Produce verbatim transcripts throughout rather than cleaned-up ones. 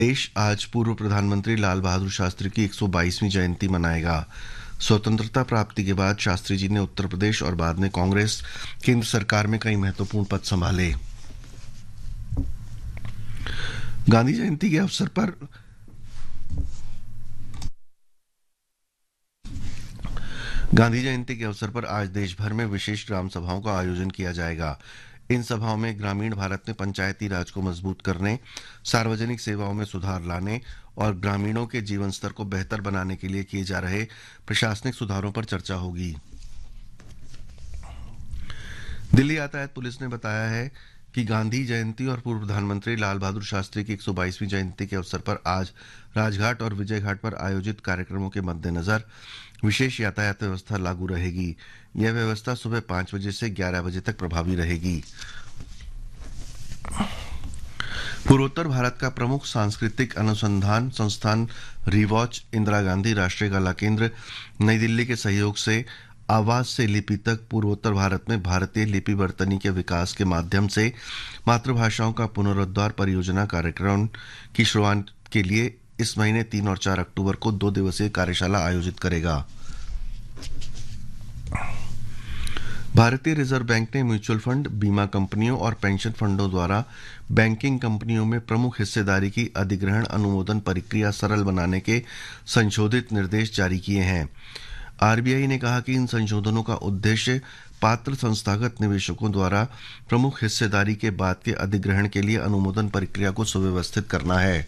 देश आज पूर्व प्रधानमंत्री लाल बहादुर शास्त्री की एक सौ बाईसवीं जयंती मनाएगा। स्वतंत्रता प्राप्ति के बाद शास्त्री जी ने उत्तर प्रदेश और बाद में कांग्रेस केंद्र सरकार में कई महत्वपूर्ण पद संभाले। गांधी जयंती के अवसर पर गांधी जयंती के अवसर पर आज देश भर में विशेष ग्राम सभाओं का आयोजन किया जाएगा। इन सभाओं में ग्रामीण भारत में पंचायती राज को मजबूत करने, सार्वजनिक सेवाओं में सुधार लाने और ग्रामीणों के जीवन स्तर को बेहतर बनाने के लिए किए जा रहे प्रशासनिक सुधारों पर चर्चा होगी। दिल्ली यातायात पुलिस ने बताया है कि गांधी जयंती और पूर्व प्रधानमंत्री लाल बहादुर शास्त्री की एक सौ बाईसवीं जयंती के अवसर पर आज राजघाट और विजय घाट पर आयोजित कार्यक्रमों के मद्देनजर विशेष यातायात व्यवस्था लागू रहेगी। यह व्यवस्था सुबह पाँच बजे से ग्यारह बजे तक प्रभावी रहेगी। पूर्वोत्तर भारत का प्रमुख सांस्कृतिक अनुसंधान संस्थान रिवॉच इंदिरा गांधी राष्ट्रीय कला केंद्र नई दिल्ली के सहयोग से आवाज से लिपि तक पूर्वोत्तर भारत में भारतीय लिपि वर्तनी के विकास के माध्यम से मातृभाषाओं का पुनरुद्धार परियोजना कार्यक्रम की शुरुआत के लिए इस महीने तीन और चार अक्टूबर को दो दिवसीय कार्यशाला आयोजित करेगा। भारतीय रिजर्व बैंक ने म्यूचुअल फंड, बीमा कंपनियों और पेंशन फंडों द्वारा बैंकिंग कंपनियों में प्रमुख हिस्सेदारी की अधिग्रहण अनुमोदन प्रक्रिया सरल बनाने के संशोधित निर्देश जारी किए हैं। आरबीआई ने कहा कि इन संशोधनों का उद्देश्य पात्र संस्थागत निवेशकों द्वारा प्रमुख हिस्सेदारी के बाद के अधिग्रहण के लिए अनुमोदन प्रक्रिया को सुव्यवस्थित करना है।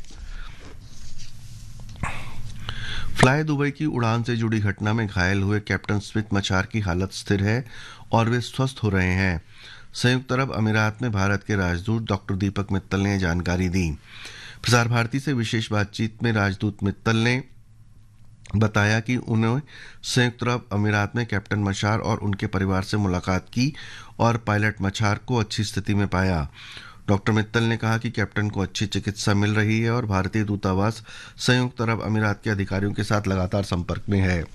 फ्लाई दुबई की उड़ान से जुड़ी घटना में घायल हुए कैप्टन स्मिथ मछार की हालत स्थिर है और वे स्वस्थ हो रहे हैं। संयुक्त अरब अमीरात में भारत के राजदूत डॉक्टर दीपक मित्तल ने जानकारी दी। प्रसार भारती से विशेष बातचीत में राजदूत मित्तल ने बताया कि उन्होंने संयुक्त अरब अमीरात में कैप्टन मछार और उनके परिवार से मुलाकात की और पायलट मछार को अच्छी स्थिति में पाया। डॉक्टर मित्तल ने कहा कि कैप्टन को अच्छी चिकित्सा मिल रही है और भारतीय दूतावास संयुक्त अरब अमीरात के अधिकारियों के साथ लगातार संपर्क में है।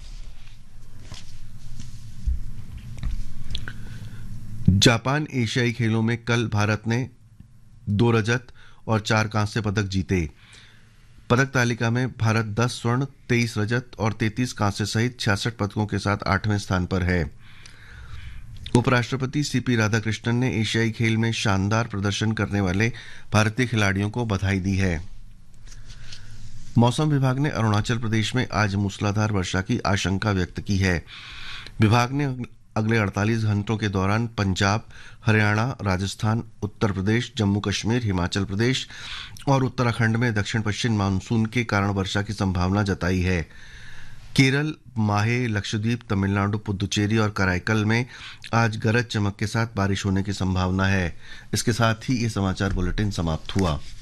जापान एशियाई खेलों में कल भारत ने दो रजत और चार कांस्य पदक जीते। पदक तालिका में भारत दस स्वर्ण, तेईस रजत और तैंतीस कांस्य सहित छियासठ पदकों के साथ आठवें स्थान पर है। उपराष्ट्रपति सीपी राधाकृष्णन ने एशियाई खेल में शानदार प्रदर्शन करने वाले भारतीय खिलाड़ियों को बधाई दी है। मौसम विभाग ने अरुणाचल प्रदेश में आज मूसलाधार वर्षा की आशंका व्यक्त की है। विभाग ने अगले अड़तालीस घंटों के दौरान पंजाब, हरियाणा, राजस्थान, उत्तर प्रदेश, जम्मू कश्मीर, हिमाचल प्रदेश और उत्तराखंड में दक्षिण पश्चिम मानसून के कारण वर्षा की संभावना जताई है। केरल, माहे, लक्षद्वीप, तमिलनाडु, पुदुचेरी और कराईकल में आज गरज चमक के साथ बारिश होने की संभावना है। इसके साथ ही ये समाचार बुलेटिन समाप्त हुआ।